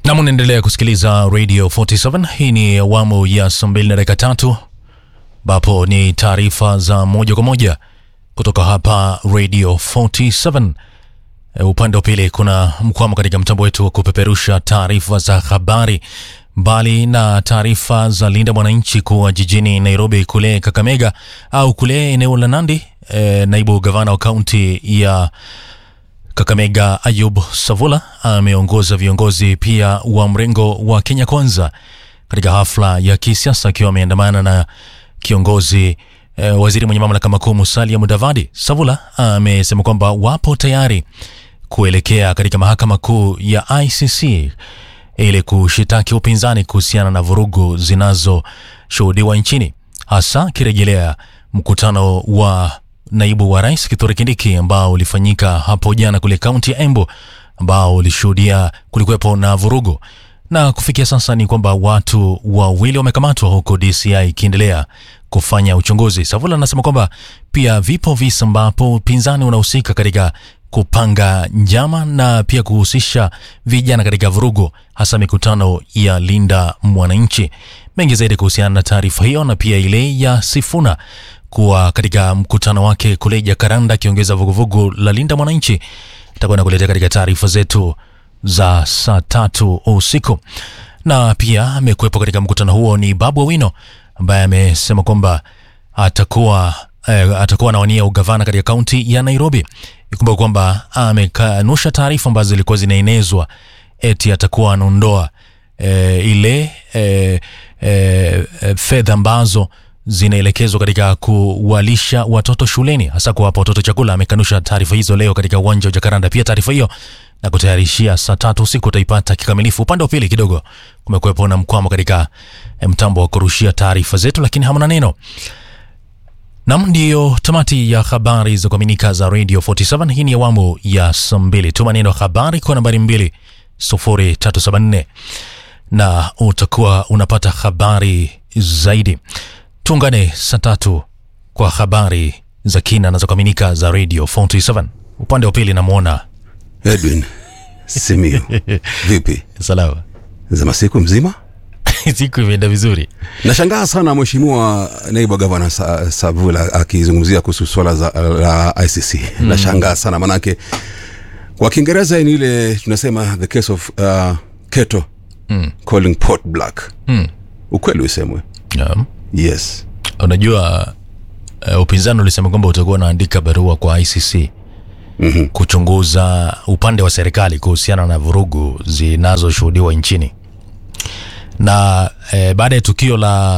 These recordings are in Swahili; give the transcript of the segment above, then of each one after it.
Na mnaendelea kusikiliza Radio 47. Hii ni awamu ya 2:03 ambapo ni taarifa za moja kwa moja kutoka hapa Radio 47. Upande wa pili kuna mkwamo katika mtambo wetu wa kupeperusha taarifa za habari. Mbali na taarifa za Linda Mwananchi kuwa jijini Nairobi, kule Kakamega au kule eneo la Nandi, naibu gavana wa kaunti ya Kakamega Ayub Savula ameongoza viongozi pia wa mrengo wa Kenya Kwanza katika hafla ya kisiasa akiwa ameandamana na kiongozi waziri mwenye mamlaka makuu Musalia Mudavadi. Savula amesema kwamba wapo tayari kuelekea katika mahakama kuu ya ICC ili kushitaki upinzani kuhusiana na vurugu zinazoshuhudiwa nchini, hasa kirejelea mkutano wa naibu wa rais Kithure Kindiki ambao ulifanyika hapo jana kule kaunti ya Embu, ambao ulishuhudia kulikuwepo na vurugu. Na kufikia sasa ni kwamba watu wawili wamekamatwa huko DCI ikiendelea kufanya uchunguzi. Savula anasema kwamba pia vipo visa ambapo upinzani unahusika katika kupanga njama na pia kuhusisha vijana katika vurugu, hasa mikutano ya Linda Mwananchi. Mengi zaidi kuhusiana na taarifa hiyo na pia ile ya Sifuna kuwa katika mkutano wake kule Jakaranda akiongeza vuguvugu la Linda Mwananchi itakwenda kuletea katika taarifa zetu za saa 3 usiku. Na pia amekuwepo katika mkutano huo ni Babu Owino ambaye amesema kwamba atakuwa anawania ugavana katika kaunti ya Nairobi. Ikumbuka kwamba amekanusha taarifa ambazo zilikuwa zinaenezwa eti atakuwa anaondoa ile fedha ambazo zinaelekezwa katika kuwalisha watoto shuleni, hasa kuwapa watoto chakula. Amekanusha taarifa hizo leo katika uwanja wa Jakaranda. Pia taarifa hiyo na kutayarishia saa 3 usiku utaipata kikamilifu. Upande wa pili kidogo kumekuwepo na mkwamo katika mtambo wa kurushia taarifa zetu, lakini hamna neno. Nam, ndio tamati ya habari za kuaminika za Radio 47. Hii ni awamu ya 2. Tuma neno habari kwa nambari 20374 na utakuwa unapata habari zaidi. Tuungane saa 3 kwa habari za kina na za kuaminika za Radio 47. Upande wa pili namuona Edwin Simio. Vipi? Salama. Zama siku mzima? Siku imeenda vizuri. Nashangaa sana mheshimiwa naibu gavana Savula akizungumzia kuhusu swala la ICC. Nashangaa sana manake kwa Kiingereza ni ile tunasema the case of Keto calling pot black. Ukweli usemwe. Yes. Unajua upinzani ulisema kwamba utakuwa unaandika barua kwa ICC kuchunguza upande wa serikali kuhusiana na vurugu zinazoshuhudiwa nchini. Na baada ya tukio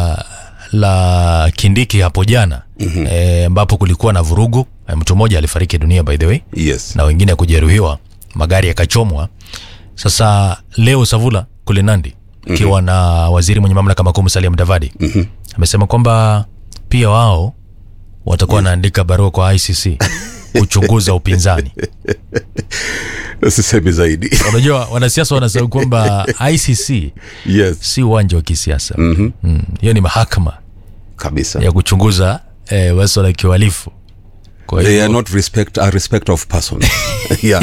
la Kindiki hapo jana ambapo kulikuwa na vurugu, mtu mmoja alifariki dunia by the way. Yes. Na wengine kujeruhiwa, magari yakachomwa. Sasa leo Savula kule Nandi akiwa na waziri mwenye mamlaka makuu Musalia Mudavadi amesema kwamba pia wao watakuwa wanaandika barua kwa ICC kuchunguza upinzani. Usiseme zaidi. Unajua wanasiasa wanasema kwamba ICC si uwanja wa kisiasa. Hiyo ni mahakama kabisa ya kuchunguza masuala ya uhalifu. Kwa hiyo they are not respect of person. Yeah.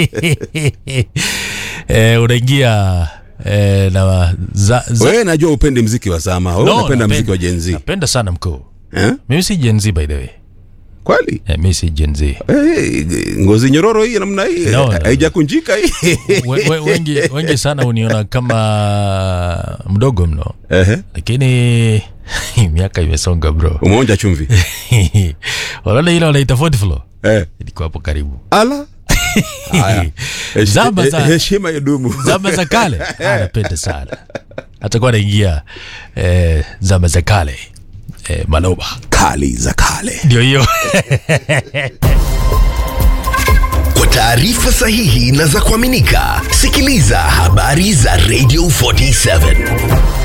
Unaingia na wewe najua upende muziki wa zama. Wewe unapenda muziki wa Gen Z. Napenda sana mkuu. Mimi si Gen Z by the way. Kweli? Mimi si Gen Z. Ngozi nyororo hii namna hii haijakunjika hii. Wengi sana uniona kama mdogo mno. Lakini miaka imesonga bro. Umeonja chumvi. Wala ile wanaita 40 floor. Ilikuwa hapo karibu. Ala. Haya. Zama za heshima idumu. Zama za kale. Napenda sana. Atakuwa anaingia zama za kale. Maloba kali za kale. Ndio hiyo. Kwa taarifa sahihi na za kuaminika, sikiliza habari za Radio 47.